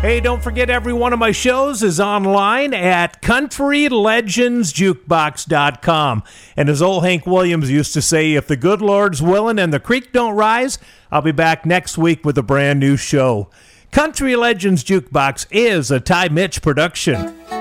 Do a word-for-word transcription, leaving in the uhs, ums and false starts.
Hey, don't forget every one of my shows is online at country legends jukebox dot com. And as old Hank Williams used to say, if the good Lord's willing and the creek don't rise, I'll be back next week with a brand new show. Country Legends Jukebox is a Ty Mitch production.